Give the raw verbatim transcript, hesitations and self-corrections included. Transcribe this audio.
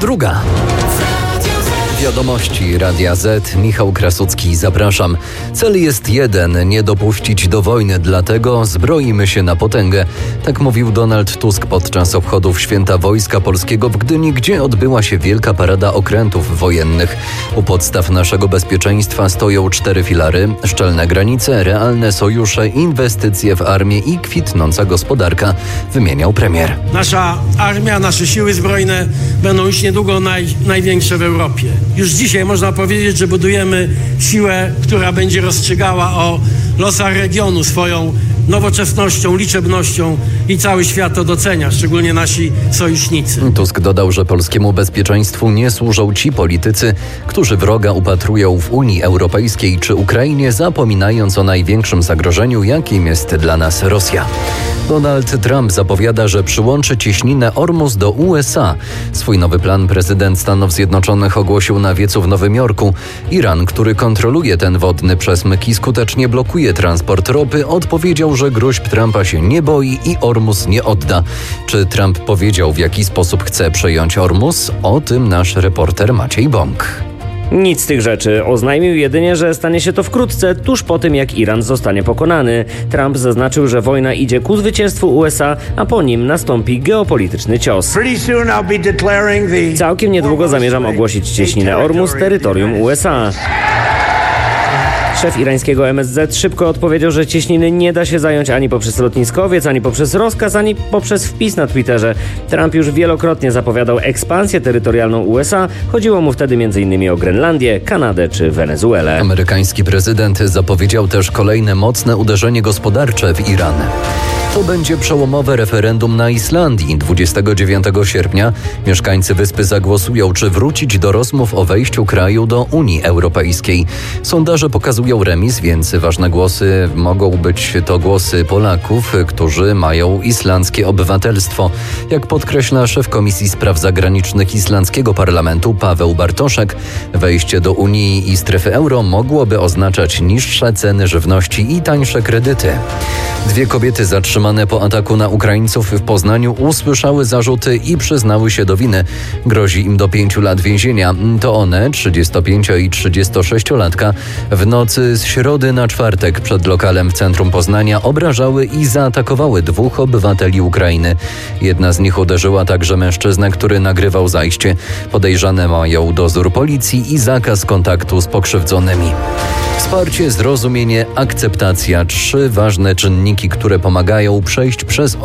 Druga. Wiadomości Radia Z. Michał Krasucki, zapraszam. Cel jest jeden, nie dopuścić do wojny, dlatego zbroimy się na potęgę. Tak mówił Donald Tusk podczas obchodów Święta Wojska Polskiego w Gdyni, gdzie odbyła się wielka parada okrętów wojennych. U podstaw naszego bezpieczeństwa stoją cztery filary: szczelne granice, realne sojusze, inwestycje w armię i kwitnąca gospodarka, wymieniał premier. Nasza armia, nasze siły zbrojne będą już niedługo naj, największe w Europie. Już dzisiaj można powiedzieć, że budujemy siłę, która będzie rozstrzygała o losach regionu swoją nowoczesnością, liczebnością i cały świat to docenia, szczególnie nasi sojusznicy. Tusk dodał, że polskiemu bezpieczeństwu nie służą ci politycy, którzy wroga upatrują w Unii Europejskiej czy Ukrainie, zapominając o największym zagrożeniu, jakim jest dla nas Rosja. Donald Trump zapowiada, że przyłączy cieśninę Ormus do U S A. Swój nowy plan prezydent Stanów Zjednoczonych ogłosił na wiecu w Nowym Jorku. Iran, który kontroluje ten wodny przesmyk i skutecznie blokuje transport ropy, odpowiedział, że gróźb Trumpa się nie boi i Ormus nie odda. Czy Trump powiedział, w jaki sposób chce przejąć Ormus? O tym nasz reporter Maciej Bąk. Nic z tych rzeczy. Oznajmił jedynie, że stanie się to wkrótce, tuż po tym, jak Iran zostanie pokonany. Trump zaznaczył, że wojna idzie ku zwycięstwu U S A, a po nim nastąpi geopolityczny cios. Całkiem niedługo zamierzam ogłosić cieśninę Ormus terytorium U S A. Szef irańskiego M S Z szybko odpowiedział, że cieśniny nie da się zająć ani poprzez lotniskowiec, ani poprzez rozkaz, ani poprzez wpis na Twitterze. Trump już wielokrotnie zapowiadał ekspansję terytorialną U S A. Chodziło mu wtedy między innymi o Grenlandię, Kanadę czy Wenezuelę. Amerykański prezydent zapowiedział też kolejne mocne uderzenie gospodarcze w Iran. To będzie przełomowe referendum na Islandii. dwudziestego dziewiątego sierpnia mieszkańcy wyspy zagłosują, czy wrócić do rozmów o wejściu kraju do Unii Europejskiej. Sondaże pokazują remis, więc ważne głosy mogą być to głosy Polaków, którzy mają islandzkie obywatelstwo. Jak podkreśla szef Komisji Spraw Zagranicznych islandzkiego parlamentu Paweł Bartoszek, wejście do Unii i strefy euro mogłoby oznaczać niższe ceny żywności i tańsze kredyty. Dwie kobiety zatrzymane po ataku na Ukraińców w Poznaniu usłyszały zarzuty i przyznały się do winy. Grozi im do pięciu lat więzienia. To one, trzydziestopięcio- i trzydziestosześciolatka, w nocy z środy na czwartek przed lokalem w centrum Poznania obrażały i zaatakowały dwóch obywateli Ukrainy. Jedna z nich uderzyła także mężczyznę, który nagrywał zajście. Podejrzane mają dozór policji i zakaz kontaktu z pokrzywdzonymi. Wsparcie, zrozumienie, akceptacja. Trzy ważne czynniki, które pomagają przejść przez